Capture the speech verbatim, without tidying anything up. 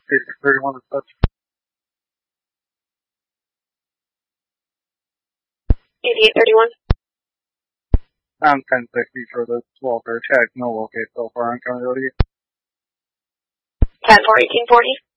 Basic thirty-one and such. eighty-eight thirty-one. I'm ten sixty for the twelve air check. No locate so far on accountability. ten four eighteen forty.